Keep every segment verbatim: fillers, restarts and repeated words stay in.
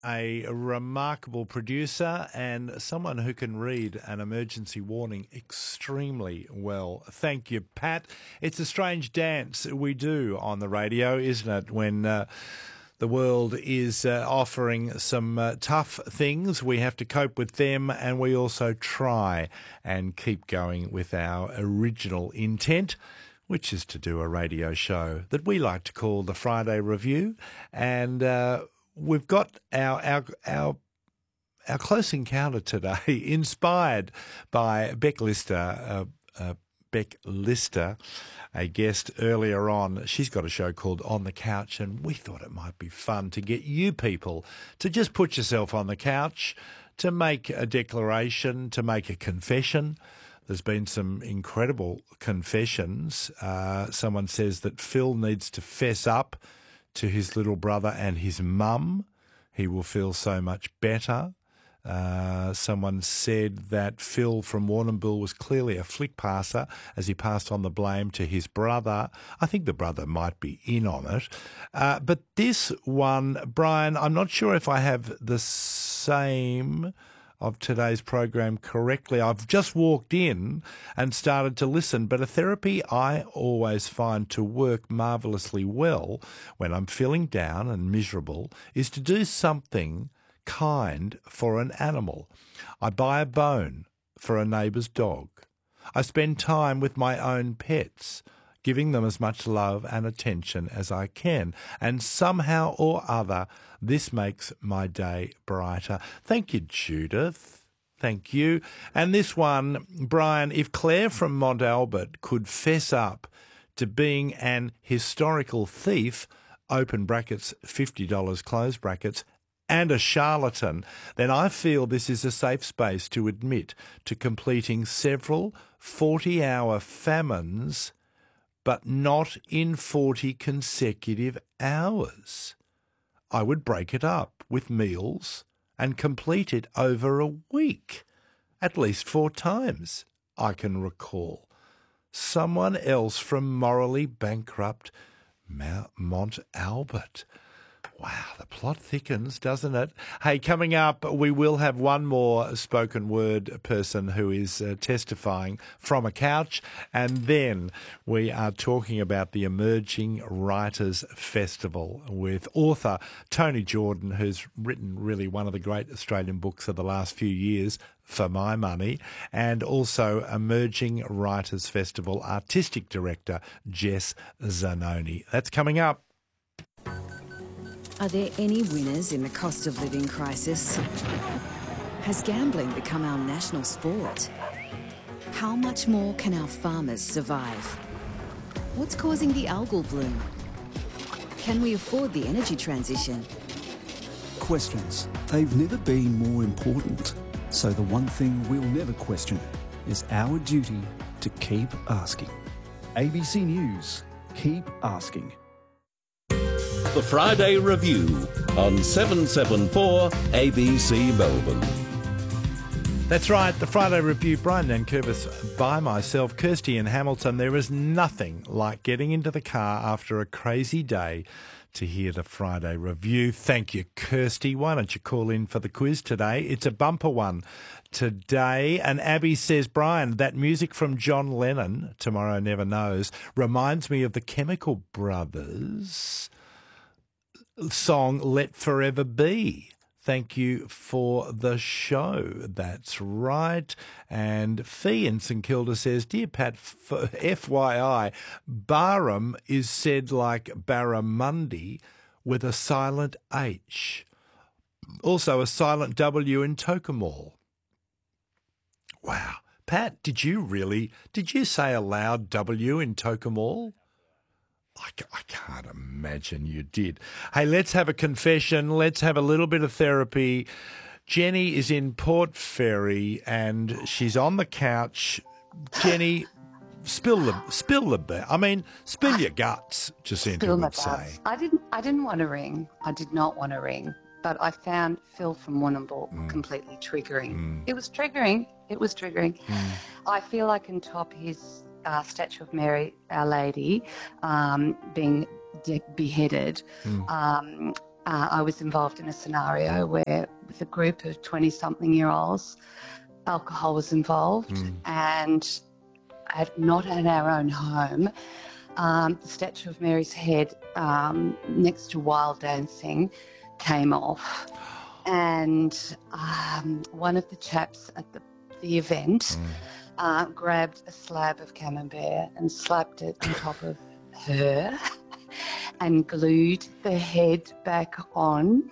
a remarkable producer and someone who can read an emergency warning extremely well. Thank you, Pat. It's a strange dance we do on the radio, isn't it, when uh, the world is uh, offering some uh, tough things. We have to cope with them, and we also try and keep going with our original intent, which is to do a radio show that we like to call the Friday Review. And uh, we've got our our our our close encounter today, inspired by Beck Lister. Uh, uh, Beck Lister, a guest earlier on. She's got a show called On the Couch, and we thought it might be fun to get you people to just put yourself on the couch, to make a declaration, to make a confession. There's been some incredible confessions. Uh, someone says that Phil needs to fess up to his little brother and his mum. He will feel so much better. Uh, someone said that Phil from Warrnambool was clearly a flick passer as he passed on the blame to his brother. I think the brother might be in on it. Uh, but this one, Brian, I'm not sure if I have the same of today's program correctly. I've just walked in and started to listen, but a therapy I always find to work marvellously well when I'm feeling down and miserable is to do something kind for an animal. I buy a bone for a neighbour's dog. I spend time with my own pets, giving them as much love and attention as I can. And somehow or other, this makes my day brighter. Thank you, Judith. Thank you. And this one, Brian, if Claire from Mont Albert could fess up to being an historical thief, open brackets, fifty dollars, close brackets, and a charlatan, then I feel this is a safe space to admit to completing several forty-hour famines, but not in forty consecutive hours. I would break it up with meals and complete it over a week, at least four times, I can recall. Someone else from morally bankrupt Mont Albert. Wow, the plot thickens, doesn't it? Hey, coming up, we will have one more spoken word person who is uh, testifying from a couch, and then we are talking about the Emerging Writers Festival with author Tony Jordan, who's written really one of the great Australian books of the last few years, for my money, and also Emerging Writers Festival Artistic Director Jess Zanoni. That's coming up. Are there any winners in the cost of living crisis? Has gambling become our national sport? How much more can our farmers survive? What's causing the algal bloom? Can we afford the energy transition? Questions. They've never been more important. So the one thing we'll never question is our duty to keep asking. A B C News. Keep asking. The Friday Review on seven seventy-four A B C Melbourne. That's right, the Friday Review. Brian Nankervis by myself, Kirsty and Hamilton. There is nothing like getting into the car after a crazy day to hear the Friday Review. Thank you, Kirsty. Why don't you call in for the quiz today? It's a bumper one today. And Abby says, Brian, that music from John Lennon, Tomorrow Never Knows, reminds me of the Chemical Brothers song Let Forever Be. Thank you for the show. That's right. And Fee in St Kilda says, Dear Pat, F Y I, Barham is said like Barramundi with a silent H. Also a silent W in Tocumwal. Wow. Pat, did you really, did you say a loud W in Tocumwal? I, I can't imagine you did. Hey, let's have a confession. Let's have a little bit of therapy. Jenny is in Port Fairy and she's on the couch. Jenny, spill the spill the beer. I mean, spill your guts, Jacinta Spill my would say. guts. I didn't. I didn't want to ring. I did not want to ring. But I found Phil from Warrnambool mm. completely triggering. Mm. It was triggering. It was triggering. Mm. I feel I can top his Uh, statue of Mary, Our Lady, um, being de- beheaded. Mm. Um, uh, I was involved in a scenario where with a group of twenty-something-year-olds, alcohol was involved, mm. and at, not at our own home. Um, the statue of Mary's head um, next to Wild Dancing came off, and um, one of the chaps at the, the event mm. uh, grabbed a slab of camembert and slapped it on top of her and glued the head back on.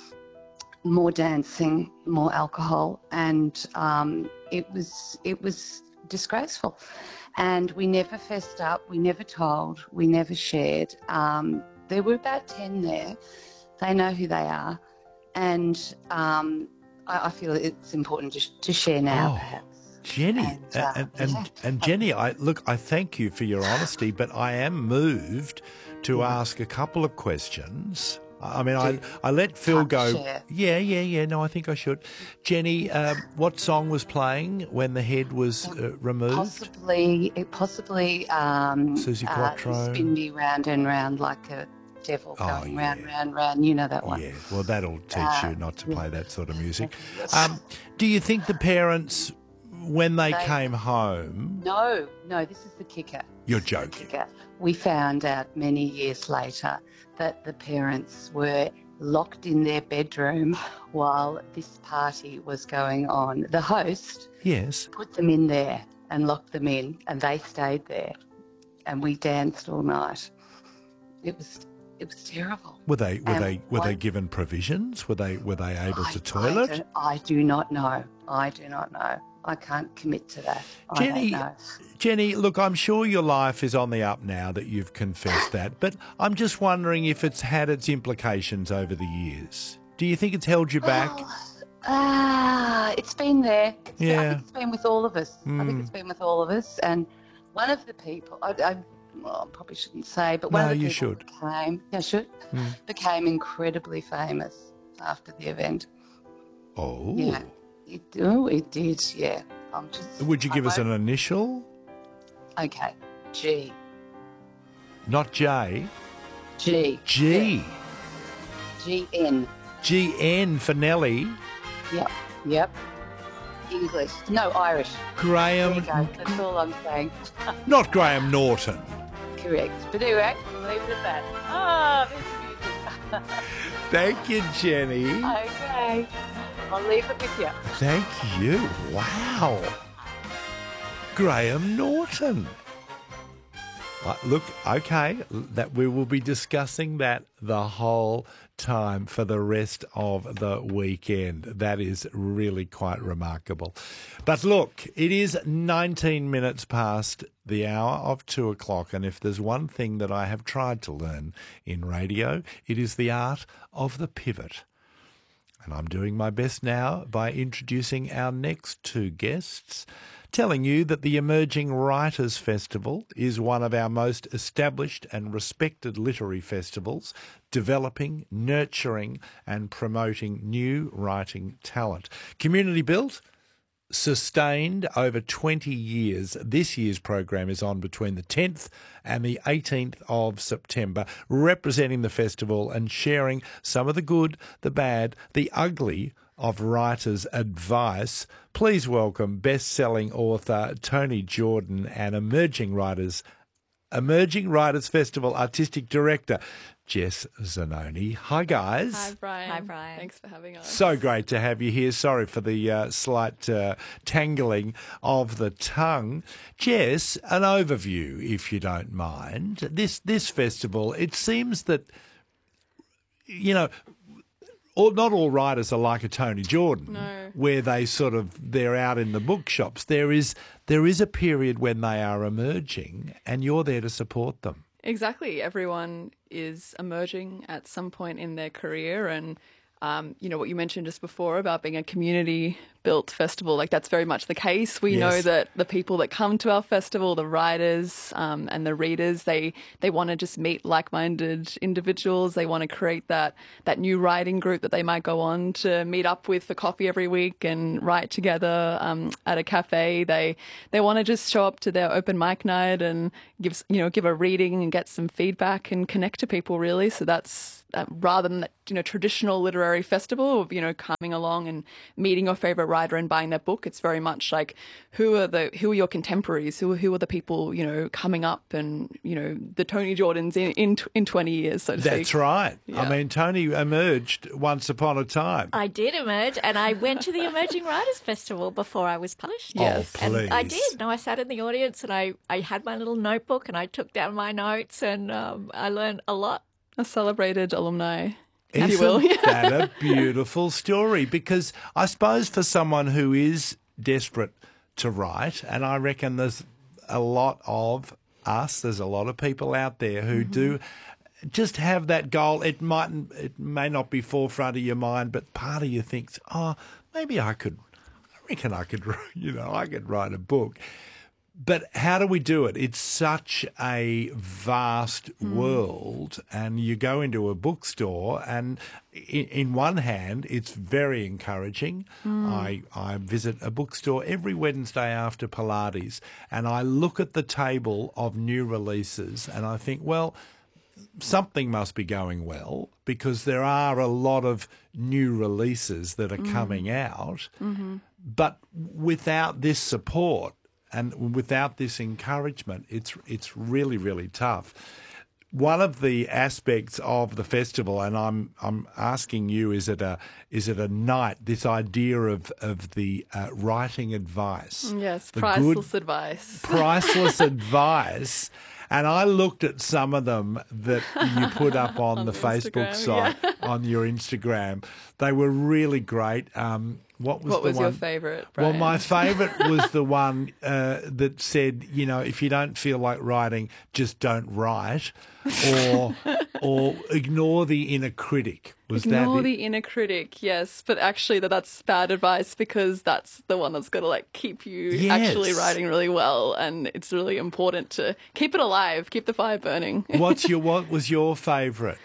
More dancing, more alcohol, and um, it was it was disgraceful. And we never fessed up, we never told, we never shared. Um, there were about ten there. They know who they are. And um, I, I feel it's important to, to share now, oh, perhaps. Jenny, and, uh, and, and, yeah. and Jenny, I, look, I thank you for your honesty, but I am moved to ask a couple of questions. I mean, I, I let Phil go. Share. Yeah, yeah, yeah. No, I think I should. Jenny, um, what song was playing when the head was uh, removed? Possibly, it possibly um, Suzi Quatro. Uh, spin me round and round like a devil Oh, going yeah. round, round, round. You know that one. Yeah, well, that'll teach Uh, you not to play that sort of music. Yes. Um, do you think the parents, when they, They- came home, No, no, this is the kicker. you're This is the joking? kicker. We found out many years later that the parents were locked in their bedroom while this party was going on. The host Yes. put them in there and locked them in, and they stayed there, and we danced all night. It was it was terrible. Were they were And they were they one- given provisions? Were they were they able I- to I toilet? don't- I do not know. I do not know. I can't commit to that. Jenny, I don't know. Jenny, look, I'm sure your life is on the up now that you've confessed that, but I'm just wondering if it's had its implications over the years. Do you think it's held you back? Ah, it's been there. It's been- I Yeah. think it's been with all of us. I think Mm. it's been with all of us. And one of the people, I, I, well, I probably shouldn't say, but one No, of the you people should. became, yeah, should, Mm. became incredibly famous after the event. Oh. Yeah, it, oh, it did. Yeah, I'm just. Would you I give us an won't- initial? Okay, G, Not J. G, G. G N. G N for Nelly. Yep, yep. English, no Irish. There you Graham. go. That's all I'm saying. Not Graham Norton. Correct. But anyway, we'll leave it at that. Ah, this music. Thank you, Jenny. Okay. I'll leave it with you. Thank you. Wow. Graham Norton. Uh, look, okay, that we will be discussing that the whole time for the rest of the weekend. That is really quite remarkable. But look, it is nineteen minutes past the hour of two o'clock, and if there's one thing that I have tried to learn in radio, it is the art of the pivot. And I'm doing my best now by introducing our next two guests, telling you that the Emerging Writers Festival is one of our most established and respected literary festivals, developing, nurturing and promoting new writing talent. Community built, sustained over twenty years. This year's program is on between the tenth and the eighteenth of September, representing the festival and sharing some of the good, the bad, the ugly of writers' advice. Please welcome best-selling author Tony Jordan and Emerging Writers Emerging Writers Festival Artistic Director Jess Zanoni. Hi, guys. Hi, Brian. Hi, Brian. Thanks for having us. So great to have you here. Sorry for the uh, slight uh, tangling of the tongue. Jess, an overview, if you don't mind. This this festival, it seems that, you know, all, not all writers are like a Tony Jordan, No. where they sort of, they're out in the bookshops. There is there is a period when they are emerging and you're there to support them. Exactly. Everyone is emerging at some point in their career. And, um, you know, what you mentioned just before about being a community built festival. Like that's very much the case. We Yes. know that the people that come to our festival, the writers um, and the readers, they they want to just meet like-minded individuals. They want to create that that new writing group that they might go on to meet up with for coffee every week and write together um, at a cafe. They they want to just show up to their open mic night and give you know give a reading and get some feedback and connect to people really. So that's uh, rather than that you know traditional literary festival of you know coming along and meeting your favorite writer and buying their book. It's very much like who are the who are your contemporaries? Who who are the people you know coming up and you know the Tony Jordans in in, in twenty years, so to speak. That's right. Yeah. I mean, Tony emerged once upon a time. I did emerge, and I went to the Emerging Writers Festival before I was published. Yes. Oh, please. And I did. No, I sat in the audience and I, I had my little notebook and I took down my notes and um, I learned a lot. A celebrated alumni, if you will. Isn't that a beautiful story? Because I suppose for someone who is desperate to write, and I reckon there's a lot of us, there's a lot of people out there who mm-hmm. do just have that goal. It mightn't, it may not be forefront of your mind, but part of you thinks, oh, maybe I could, I reckon I could, you know, I could write a book. But how do we do it? It's such a vast mm. world, and you go into a bookstore and in, in one hand, it's very encouraging. Mm. I, I visit a bookstore every Wednesday after Pilates, and I look at the table of new releases and I think, well, something must be going well because there are a lot of new releases that are mm. coming out. Mm-hmm. But without this support, and without this encouragement, it's it's really, really tough. One of the aspects of the festival, and I'm I'm asking you, is it a is it a night? This idea of of the uh, writing advice, yes, the priceless good, advice, priceless advice. And I looked at some of them that you put up on, on the, the Facebook site, yeah. on your Instagram. They were really great. Um, what was what the was one? your favourite, Brian? Well, my favourite was the one uh, that said, you know, if you don't feel like writing, just don't write, or or ignore the inner critic. Was Ignore that the it? inner critic, yes. But actually that that's bad advice because that's the one that's going to like keep you Yes. actually writing really well, and it's really important to keep it alive, keep the fire burning. What's your what was your favourite?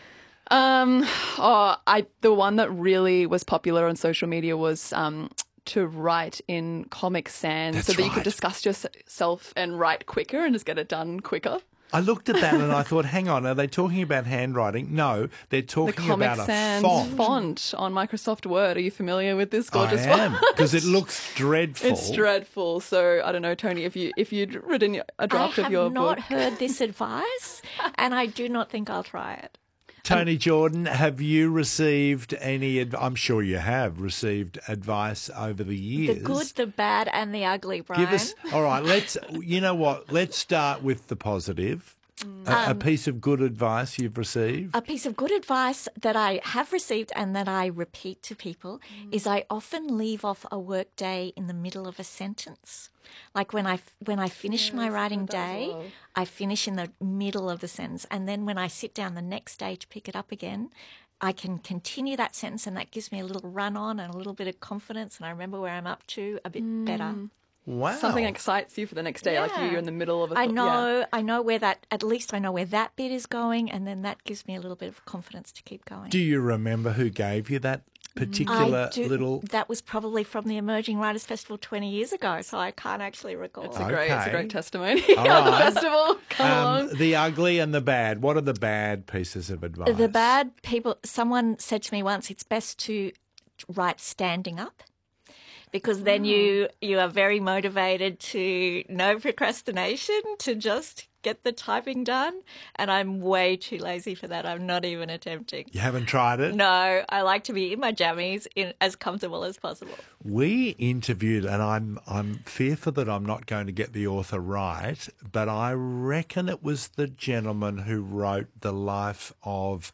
Um, oh, I the one that really was popular on social media was um to write in Comic Sans That's so that you right. could discuss yourself and write quicker and just get it done quicker. I looked at that and I thought, hang on, are they talking about handwriting? No, they're The talking Comic about a Sans font. font on Microsoft Word. Are you familiar with this I gorgeous am, font? because it looks dreadful. It's dreadful. So I don't know, Tony, if you if you'd written a draft I of your have not book. heard this advice and I do not think I'll try it. Tony Jordan, have you received any, adv- I'm sure you have received advice over the years. The good, the bad and the ugly, Brian. Give us, all right, let's, you know what, let's start with the positive. A, a piece of good advice you've received? A piece of good advice that I have received and that I repeat to people is I often leave off a work day in the middle of a sentence. Like when I, when I finish Yes, my writing I've done that as day, well. I finish in the middle of the sentence. And then when I sit down the next day to pick it up again, I can continue that sentence and that gives me a little run on and a little bit of confidence and I remember where I'm up to a bit Mm. better. Wow. Something excites you for the next day, like you, Yeah. you're in the middle of a I thought- know, yeah. I know where that, at least I know where that bit is going and then that gives me a little bit of confidence to keep going. Do you remember who gave you that particular I do, little... That was probably from the Emerging Writers Festival twenty years ago, so I can't actually recall. It's a great, it's a Okay. great testimony All of the right. festival. Come along. Um, the ugly and the bad. What are the bad pieces of advice? The bad people, someone said to me once, it's best to write standing up. Because then you you are very motivated to no procrastination, to just get the typing done. And I'm way too lazy for that. I'm not even attempting. You haven't tried it? No, I like to be in my jammies, in as comfortable as possible. We interviewed, and I'm I'm fearful that I'm not going to get the author right, but I reckon it was the gentleman who wrote The Life of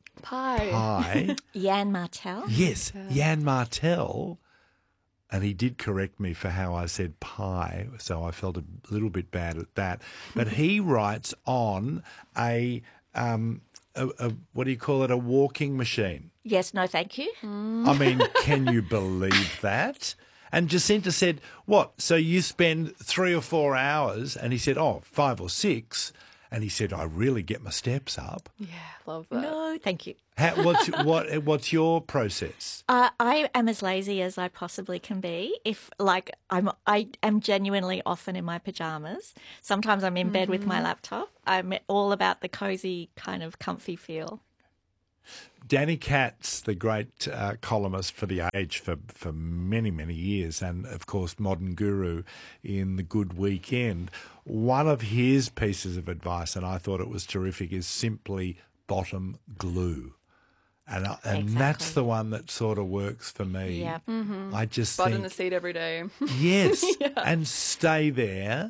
Pie. Pi. Jan Martel. Yes, Jan Martel. And he did correct me for how I said pie, so I felt a little bit bad at that. But he writes on a, um, a, a what do you call it, a walking machine. Yes, no, thank you. I mean, can you believe that? And Jacinta said, what, so you spend three or four hours? And he said, oh, five or six. And he said, I really get my steps up. Yeah, love that. No, thank you. How, what's, what, what's your process? Uh, I am as lazy as I possibly can be. If like I'm, I am genuinely often in my pajamas. Sometimes I'm in bed mm-hmm. with my laptop. I'm all about the cozy kind of comfy feel. Danny Katz, the great uh, columnist for The Age for, for many, many years, and of course modern guru in The Good Weekend, one of his pieces of advice, and I thought it was terrific, is simply bottom glue. And, I, and exactly. that's the one that sort of works for me. Yeah. Mm-hmm. I just Butt think, in the seat every day. yes, yeah. and stay there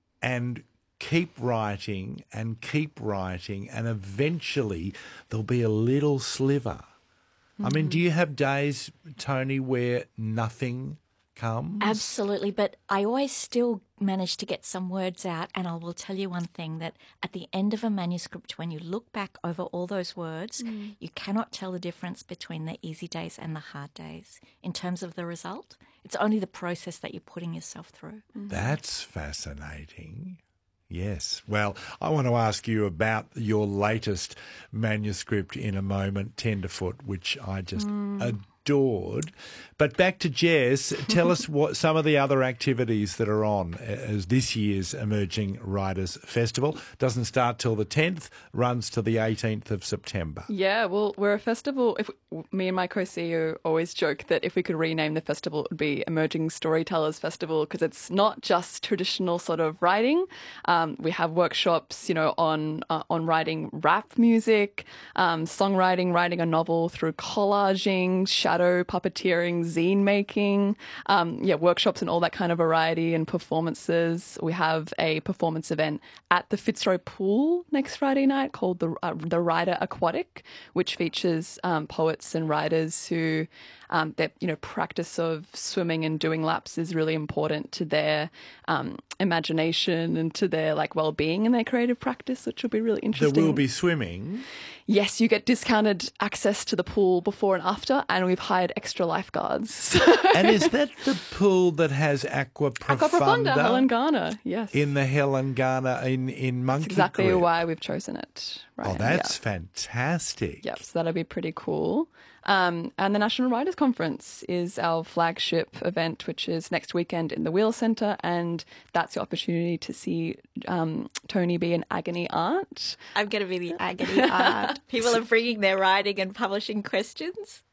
and keep writing and keep writing, and eventually there'll be a little sliver. Mm. I mean, do you have days, Tony, where nothing comes? Absolutely, but I always still manage to get some words out, and I will tell you one thing, that at the end of a manuscript, when you look back over all those words, mm. you cannot tell the difference between the easy days and the hard days in terms of the result. It's only the process that you're putting yourself through. Mm. That's fascinating. Yes. Well, I want to ask you about your latest manuscript in a moment, Tenderfoot, which I just mm. adored. But back to Jess, tell us what some of the other activities that are on as this year's Emerging Writers Festival. Doesn't start till the tenth, runs to the eighteenth of September. Yeah, well, we're a festival. If me and my co-C E O always joke that if we could rename the festival, it would be Emerging Storytellers Festival, because it's not just traditional sort of writing. Um, we have workshops, you know, on uh, on writing rap music, um, songwriting, writing a novel through collaging, shadow puppeteering, zine making, um, yeah, workshops and all that kind of variety and performances. We have a performance event at the Fitzroy Pool next Friday night called the uh, the Writer Aquatic, which features um, poets and writers who um, their you know practice of swimming and doing laps is really important to their um, imagination and to their like well-being in their creative practice, which will be really interesting. There will be swimming. Yes, you get discounted access to the pool before and after, and we've hired extra lifeguards. And is that the pool that has Aqua Profunda? Aqua Profunda, Helen Garner, yes. In the Helen Garner in, in Monkey That's exactly Grip. why we've chosen it. Right. Oh, that's yeah. fantastic. Yep, so that'll be pretty cool. Um, and the National Writers' Conference is our flagship event, which is next weekend in the Wheeler Centre, and that's your opportunity to see um, Tony be an agony aunt. I'm going to be the agony aunt. People are bringing their writing and publishing questions.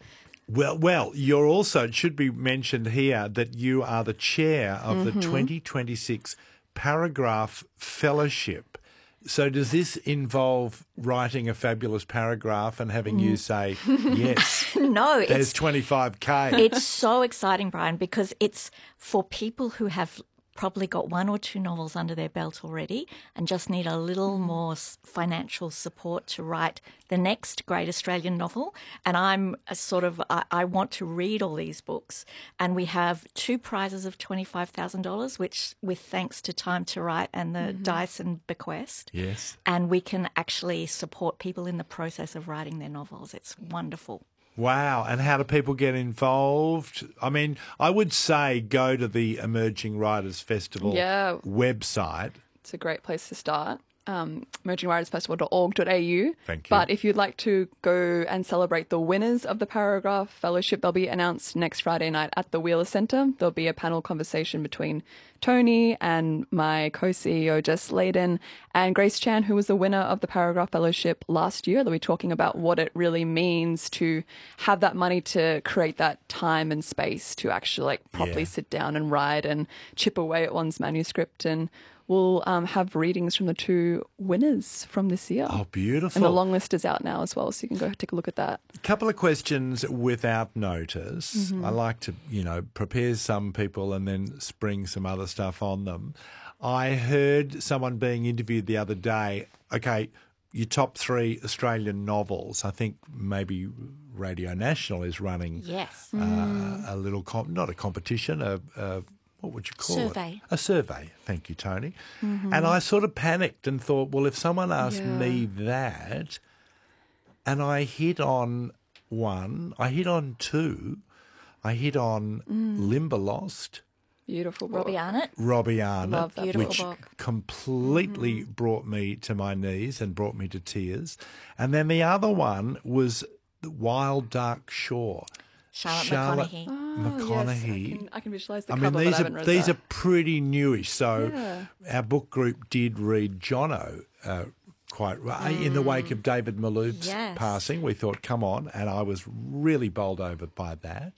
Well, well, you're also, it should be mentioned here that you are the chair of mm-hmm. the twenty twenty-six Paragraph Fellowship. So does this involve writing a fabulous paragraph and having you say, yes, no, there's twenty-five K? It's so exciting, Brian, because it's for people who have probably got one or two novels under their belt already and just need a little more financial support to write the next great Australian novel. And I'm a sort of, I, I want to read all these books. And we have two prizes of twenty-five thousand dollars, which with thanks to Time to Write and the mm-hmm. Dyson bequest. Yes. And we can actually support people in the process of writing their novels. It's wonderful. Wow. And how do people get involved? I mean, I would say go to the Emerging Writers Festival yeah. website. It's a great place to start. Um, emerging writers festival dot org dot a u. Thank you. But if you'd like to go and celebrate the winners of the Paragraph Fellowship, they'll be announced next Friday night at the Wheeler Centre. There'll be a panel conversation between Tony and my co-C E O, Jess Layden, and Grace Chan, who was the winner of the Paragraph Fellowship last year. They'll be talking about what it really means to have that money to create that time and space to actually like properly Yeah. sit down and write and chip away at one's manuscript. And we'll um, have readings from the two winners from this year. Oh, beautiful. And the long list is out now as well, so you can go take a look at that. A couple of questions without notice. Mm-hmm. I like to, you know, prepare some people and then spring some other stuff on them. I heard someone being interviewed the other day. Okay, your top three Australian novels. I think maybe Radio National is running Yes. uh, Mm. a little, com- not a competition, a, a what would you call Survey. it? A survey. Thank you, Tony. Mm-hmm. And I sort of panicked and thought, well, if someone asked Yeah. me that, and I hit on one, I hit on two, I hit on Mm. Limberlost, Beautiful book. Robbie Arnott. Robbie Arnott, Love that Beautiful which book. completely brought me to my knees and brought me to tears. And then the other one was Wild Dark Shore. Charlotte, Charlotte McConaughey. Oh, yes, McConaughey. I can, I can visualise the I cover, mean, these but I are haven't read these that. are pretty newish. So Yeah. our book group did read Jono uh, quite in the wake of David Malouf's Yes. passing. We thought, come on, and I was really bowled over by that.